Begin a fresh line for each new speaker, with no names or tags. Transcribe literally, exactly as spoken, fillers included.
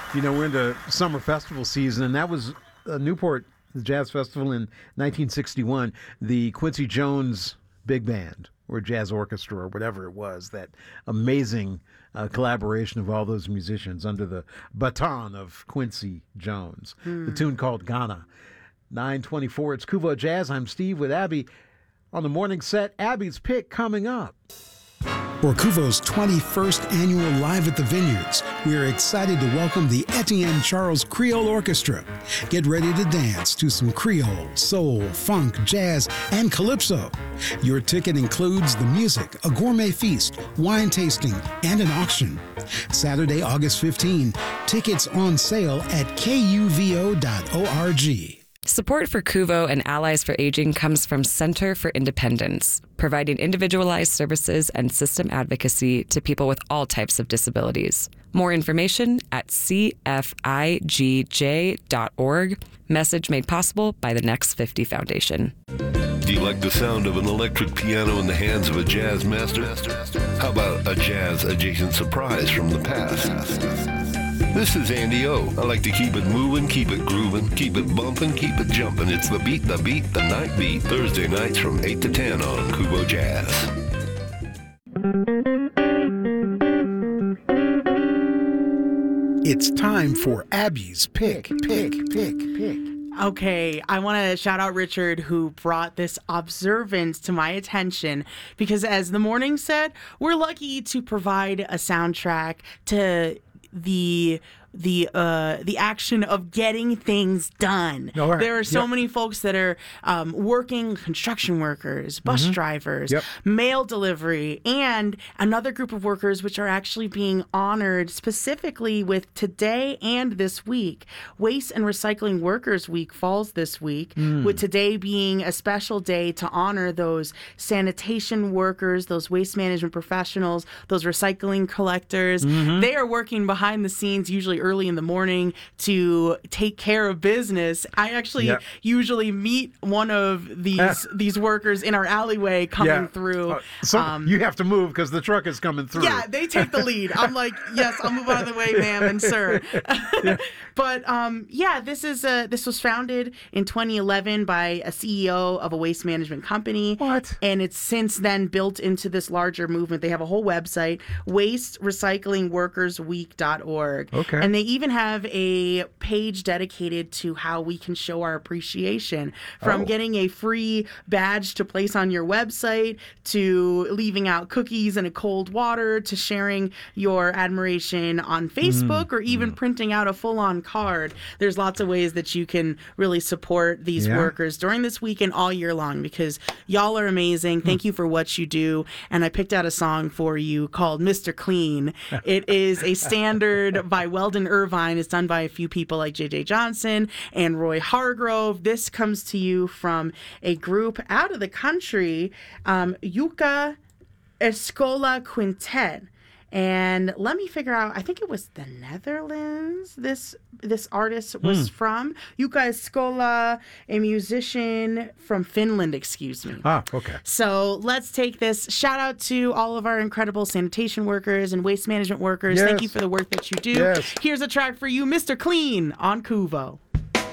You know, we're into summer festival season, and that was uh, Newport Jazz Festival in nineteen sixty-one. The Quincy Jones Big Band, or Jazz Orchestra, or whatever it was, that amazing uh, collaboration of all those musicians under the baton of Quincy Jones. Hmm. The tune called Ghana. nine twenty-four, it's Kuvo Jazz. I'm Steve with Abby. On the morning set, Abby's pick coming up.
For Kuvo's twenty-first annual Live at the Vineyards, we are excited to welcome the Etienne Charles Creole Orchestra. Get ready to dance to some Creole, soul, funk, jazz, and calypso. Your ticket includes the music, a gourmet feast, wine tasting, and an auction. Saturday, August fifteenth, tickets on sale at kuvo dot org.
Support for Kuvo and Allies for Aging comes from Center for Independence, providing individualized services and system advocacy to people with all types of disabilities. More information at c f i g j dot org. Message made possible by the Next fifty Foundation.
Do you like the sound of an electric piano in the hands of a jazz master? How about a jazz-adjacent surprise from the past? This is Andy O. I like to keep it moving, keep it grooving, keep it bumping, keep it jumping. It's the beat, the beat, the night beat. Thursday nights from eight to ten on Kuvo Jazz.
It's time for Abby's pick, pick, pick, pick.
Okay, I want to shout out Richard, who brought this observance to my attention, because as the morning said, we're lucky to provide a soundtrack to the the uh the action of getting things done.
Oh, right.
There are so
Yep.
many folks that are um, working, construction workers, bus
Mm-hmm.
drivers,
Yep.
mail delivery, and another group of workers which are actually being honored specifically with today and this week. Waste and Recycling Workers Week falls this week,
Mm.
with today being a special day to honor those sanitation workers, those waste management professionals, those recycling collectors.
Mm-hmm.
They are working behind the scenes, usually early in the morning, to take care of business. I actually
Yep.
usually meet one of these these workers in our alleyway coming
Yeah.
through.
Uh, so
Um,
you have to move because the truck is coming through.
yeah, they take the lead. I'm like, yes, I'll move out of the way, ma'am and sir. But um, yeah, this is a, this was founded in twenty eleven by a C E O of a waste management company.
What?
And it's since then built into this larger movement. They have a whole website, waste recycling workers week dot org.
Okay.
And they even have a page dedicated to how we can show our appreciation, from
Oh.
getting a free badge to place on your website, to leaving out cookies in a cold water, to sharing your admiration on Facebook, or even printing out a full-on card. There's lots of ways that you can really support these
Yeah.
workers during this week and all year long, because y'all are amazing. Thank you for what you do. And I picked out a song for you called Mister Clean. It is a standard by Weldon Irvine. It's done by a few people like J J Johnson and Roy Hargrove. This comes to you from a group out of the country, um, Yucca Escola Quintet. And let me figure out, I think it was the Netherlands this this artist was from. Yuka Escola, a musician from Finland, excuse me.
Ah, okay.
So let's take this. Shout out to all of our incredible sanitation workers and waste management workers.
Yes.
Thank you for the work that you do.
Yes.
Here's a track for you, Mister Clean on Kuvo.